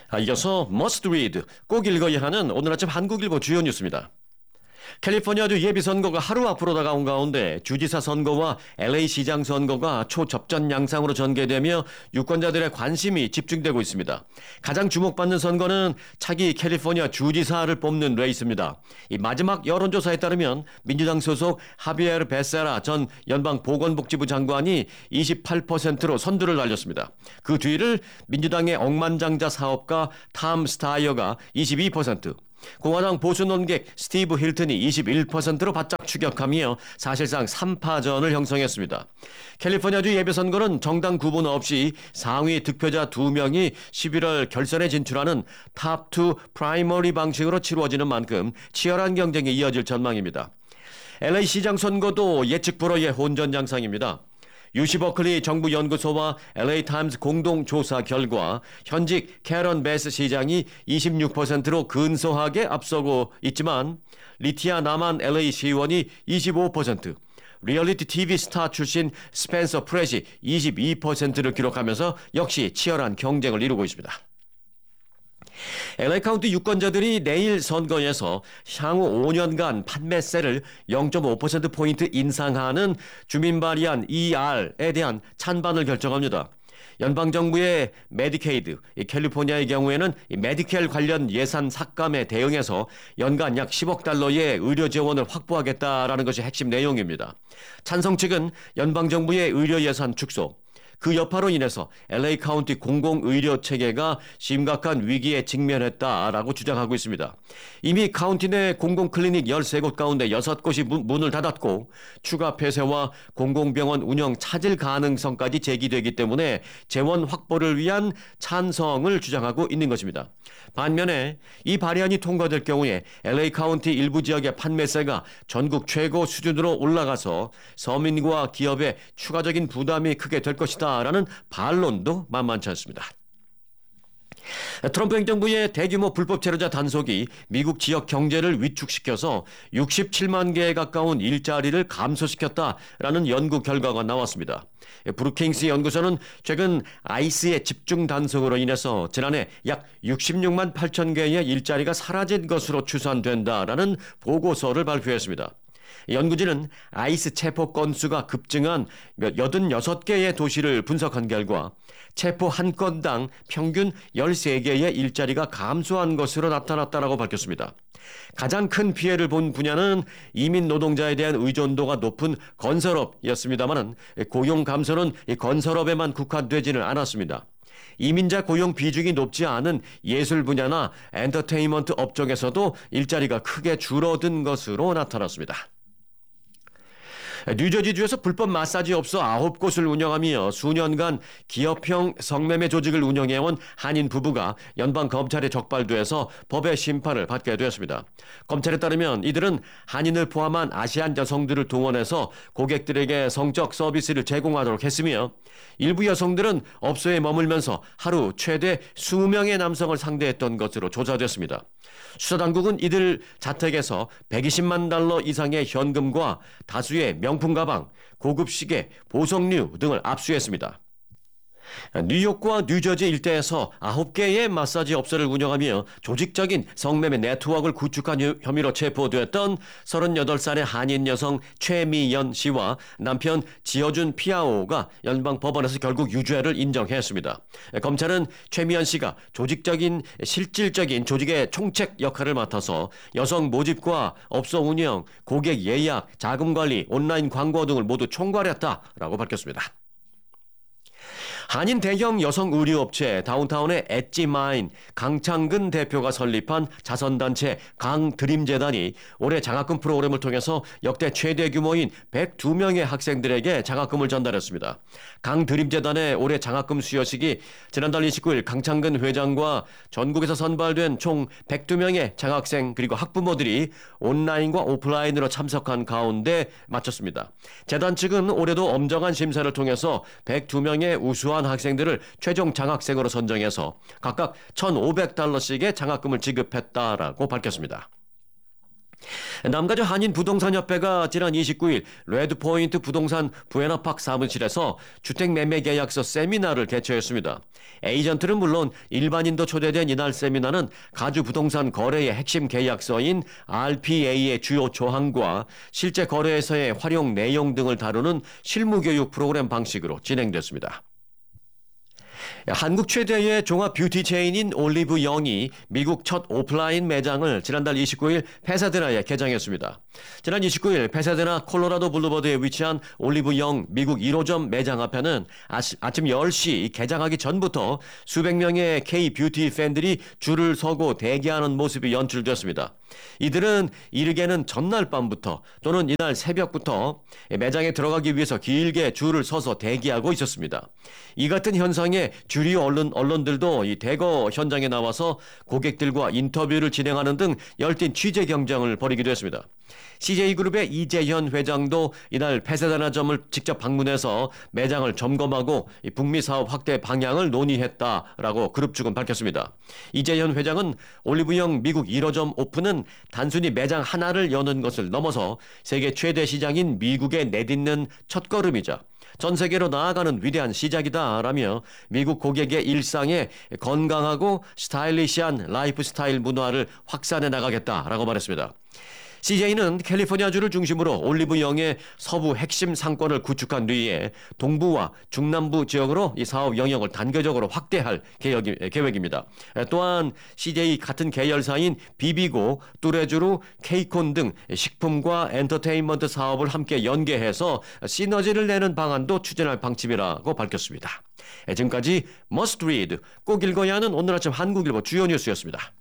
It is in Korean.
이어서 must read, 꼭 읽어야 하는 오늘 아침 한국일보 주요 뉴스입니다. 캘리포니아주 예비선거가 하루 앞으로 다가온 가운데 주지사 선거와 LA 시장 선거가 초접전 양상으로 전개되며 유권자들의 관심이 집중되고 있습니다. 가장 주목받는 선거는 차기 캘리포니아 주지사를 뽑는 레이스입니다. 이 마지막 여론조사에 따르면 민주당 소속 하비에르 베세라 전 연방보건복지부 장관이 28%로 선두를 달렸습니다. 그 뒤를 민주당의 억만장자 사업가 탐 스타이어가 22%, 공화당 보수 논객 스티브 힐튼이 21%로 바짝 추격하며 사실상 3파전을 형성했습니다. 캘리포니아주 예비선거는 정당 구분 없이 상위 득표자 2명이 11월 결선에 진출하는 탑2 프라이머리 방식으로 치루어지는 만큼 치열한 경쟁이 이어질 전망입니다. LA 시장 선거도 예측 불허의 혼전 양상입니다. UC 버클리 정부연구소와 LA타임스 공동조사 결과 현직 캐런 베스 시장이 26%로 근소하게 앞서고 있지만 리티아 나만 LA 시의원이 25%, 리얼리티 TV 스타 출신 스펜서 프렛이 22%를 기록하면서 역시 치열한 경쟁을 이루고 있습니다. LA 카운티 유권자들이 내일 선거에서 향후 5년간 판매세를 0.5%포인트 인상하는 주민 발의안 ER에 대한 찬반을 결정합니다. 연방정부의 메디케이드, 캘리포니아의 경우에는 메디켈 관련 예산 삭감에 대응해서 연간 약 10억 달러의 의료 지원을 확보하겠다라는 것이 핵심 내용입니다. 찬성 측은 연방정부의 의료 예산 축소, 그 여파로 인해서 LA 카운티 공공의료 체계가 심각한 위기에 직면했다라고 주장하고 있습니다. 이미 카운티 내 공공클리닉 13곳 가운데 6곳이 문을 닫았고 추가 폐쇄와 공공병원 운영 차질 가능성까지 제기되기 때문에 재원 확보를 위한 찬성을 주장하고 있는 것입니다. 반면에 이 발의안이 통과될 경우에 LA 카운티 일부 지역의 판매세가 전국 최고 수준으로 올라가서 서민과 기업에 추가적인 부담이 크게 될 것이다 라는 반론도 만만치 않습니다. 트럼프 행정부의 대규모 불법 체류자 단속이 미국 지역 경제를 위축시켜서 67만 개에 가까운 일자리를 감소시켰다라는 연구 결과가 나왔습니다. 브루킹스 연구소는 최근 아이스의 집중 단속으로 인해서 지난해 약 66만 8천 개의 일자리가 사라진 것으로 추산된다라는 보고서를 발표했습니다. 연구진은 아이스 체포 건수가 급증한 86개의 도시를 분석한 결과 체포 한 건당 평균 13개의 일자리가 감소한 것으로 나타났다고 밝혔습니다. 가장 큰 피해를 본 분야는 이민 노동자에 대한 의존도가 높은 건설업이었습니다만 고용 감소는 건설업에만 국한되지는 않았습니다. 이민자 고용 비중이 높지 않은 예술 분야나 엔터테인먼트 업종에서도 일자리가 크게 줄어든 것으로 나타났습니다. 뉴저지주에서 불법 마사지 업소 9곳을 운영하며 수년간 기업형 성매매 조직을 운영해온 한인 부부가 연방검찰에 적발돼서 법의 심판을 받게 되었습니다. 검찰에 따르면 이들은 한인을 포함한 아시안 여성들을 동원해서 고객들에게 성적 서비스를 제공하도록 했으며 일부 여성들은 업소에 머물면서 하루 최대 20명의 남성을 상대했던 것으로 조사됐습니다. 수사당국은 이들 자택에서 120만 달러 이상의 현금과 다수의 명품 가방, 고급 시계, 보석류 등을 압수했습니다. 뉴욕과 뉴저지 일대에서 9개의 마사지 업소를 운영하며 조직적인 성매매 네트워크를 구축한 혐의로 체포되었던 38살의 한인 여성 최미연 씨와 남편 지어준 피아오가 연방법원에서 결국 유죄를 인정했습니다. 검찰은 최미연 씨가 실질적인 조직의 총책 역할을 맡아서 여성 모집과 업소 운영, 고객 예약, 자금 관리, 온라인 광고 등을 모두 총괄했다라고 밝혔습니다. 한인 대형 여성 의류업체 다운타운의 엣지마인 강창근 대표가 설립한 자선단체 강드림재단이 올해 장학금 프로그램을 통해서 역대 최대 규모인 102명의 학생들에게 장학금을 전달했습니다. 강드림재단의 올해 장학금 수여식이 지난달 29일 강창근 회장과 전국에서 선발된 총 102명의 장학생 그리고 학부모들이 온라인과 오프라인으로 참석한 가운데 마쳤습니다. 재단 측은 올해도 엄정한 심사를 통해서 102명의 우수한 학생들을 최종 장학생으로 선정해서 각각 $1,500씩의 장학금을 지급했다라고 밝혔습니다. 남가주 한인부동산협회가 지난 29일 레드포인트 부동산 부에나팍 사무실에서 주택매매계약서 세미나를 개최했습니다. 에이전트는 물론 일반인도 초대된 이날 세미나는 가주부동산 거래의 핵심 계약서인 RPA의 주요 조항과 실제 거래에서의 활용 내용 등을 다루는 실무교육 프로그램 방식으로 진행됐습니다. 한국 최대의 종합 뷰티 체인인 올리브 영이 미국 첫 오프라인 매장을 지난달 29일 패사데나에 개장했습니다. 지난 29일 패사데나 콜로라도 블루버드에 위치한 올리브 영 미국 1호점 매장 앞에는 아침 10시 개장하기 전부터 수백 명의 K-뷰티 팬들이 줄을 서고 대기하는 모습이 연출됐습니다. 이들은 이르게는 전날 밤부터 또는 이날 새벽부터 매장에 들어가기 위해서 길게 줄을 서서 대기하고 있었습니다. 이 같은 현상에 주류 언론들도 이 대거 현장에 나와서 고객들과 인터뷰를 진행하는 등 열띤 취재 경쟁을 벌이기도 했습니다. CJ그룹의 이재현 회장도 이날 패사데나점을 직접 방문해서 매장을 점검하고 북미 사업 확대 방향을 논의했다라고 그룹 측은 밝혔습니다. 이재현 회장은 올리브영 미국 1호점 오픈은 단순히 매장 하나를 여는 것을 넘어서 세계 최대 시장인 미국에 내딛는 첫걸음이자 전 세계로 나아가는 위대한 시작이다라며 미국 고객의 일상에 건강하고 스타일리시한 라이프 스타일 문화를 확산해 나가겠다라고 말했습니다. CJ는 캘리포니아주를 중심으로 올리브영의 서부 핵심 상권을 구축한 뒤에 동부와 중남부 지역으로 이 사업 영역을 단계적으로 확대할 계획입니다. 또한 CJ 같은 계열사인 비비고, 뚜레쥬르, 케이콘 등 식품과 엔터테인먼트 사업을 함께 연계해서 시너지를 내는 방안도 추진할 방침이라고 밝혔습니다. 지금까지 Must Read, 꼭 읽어야 하는 오늘 아침 한국일보 주요 뉴스였습니다.